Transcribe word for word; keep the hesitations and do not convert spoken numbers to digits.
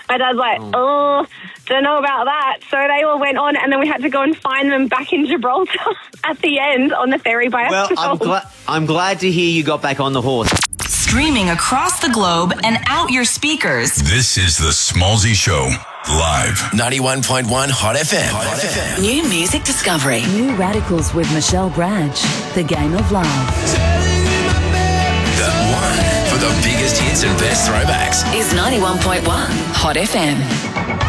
My dad's like, oh, don't know about that. So they all went on, and then we had to go and find them back in Gibraltar at the end on the ferry by Well, ourselves. I'm, gla- I'm glad to hear you got back on the horse. Streaming across the globe and out your speakers. This is the Smallzy Show, live. ninety-one point one Hot F M. Hot F M. New music discovery. New Radicals with Michelle Branch. The Game of Love. The one for the biggest hits and best throwbacks Is ninety-one point one Hot F M.